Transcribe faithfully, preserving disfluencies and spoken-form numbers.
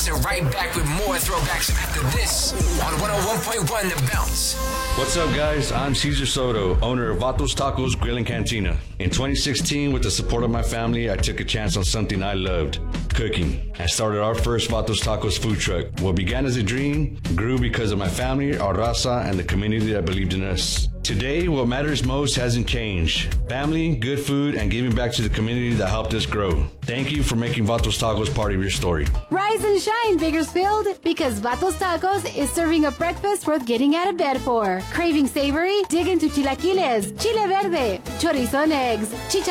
bouncing right back with more throwbacks after this on one oh one point one The Bounce. What's up, guys? I'm Cesar Soto, owner of Vatos Tacos Grill and Cantina. In twenty sixteen, with the support of my family, I took a chance on something I loved, cooking, and started our first Vatos Tacos food truck. What began as a dream grew because of my family, our raza, and the community that believed in us. Today, what matters most hasn't changed. Family, good food, and giving back to the community that helped us grow. Thank you for making Vatos Tacos part of your story. Rise and shine, Bakersfield, because Vatos Tacos is serving a breakfast worth getting out of bed for. Craving savory? Dig into chilaquiles, chile verde, chorizo and eggs, chicharrones,